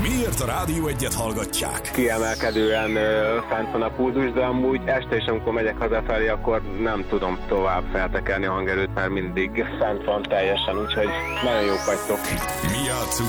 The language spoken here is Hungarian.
Miért a Rádió Egyet hallgatják? Kiemelkedően fent van a pulzus, de amúgy este is, amikor megyek hazafelé, akkor nem tudom tovább feltekerni a hangerőt, mert mindig fent van teljesen, úgyhogy nagyon jók vagytok. Mi játsszuk